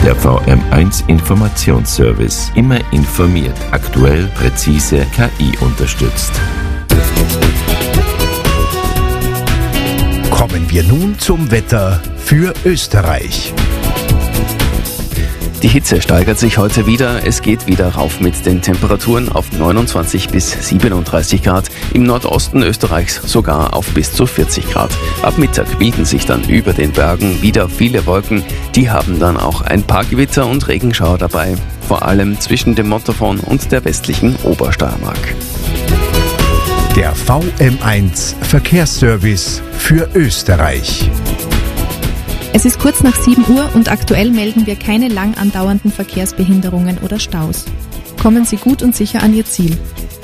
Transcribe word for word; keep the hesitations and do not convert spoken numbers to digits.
Der V M eins Informationsservice. Immer informiert, aktuell, präzise, K I unterstützt. Kommen wir nun zum Wetter für Österreich. Die Hitze steigert sich heute wieder. Es geht wieder rauf mit den Temperaturen auf neunundzwanzig bis siebenunddreißig Grad. Im Nordosten Österreichs sogar auf bis zu vierzig Grad. Ab Mittag bilden sich dann über den Bergen wieder viele Wolken. Die haben dann auch ein paar Gewitter und Regenschauer dabei. Vor allem zwischen dem Montafon und der westlichen Obersteiermark. Der V M eins Verkehrsservice für Österreich. Es ist kurz nach sieben Uhr und aktuell melden wir keine lang andauernden Verkehrsbehinderungen oder Staus. Kommen Sie gut und sicher an Ihr Ziel.